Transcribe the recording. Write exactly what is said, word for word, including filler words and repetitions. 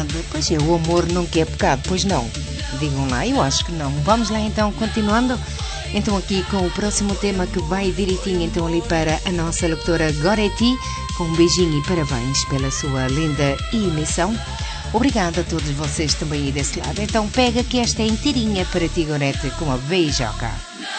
Pois é, o amor não quer pecado, pois não. Digam lá, eu acho que não. Vamos lá então, continuando. Então aqui com o próximo tema que vai direitinho então ali para a nossa locutora Goretti, com um beijinho e parabéns pela sua linda emissão. Obrigada a todos vocês também aí desse lado. Então pega que esta é inteirinha para ti, Goretti, com uma beijoca.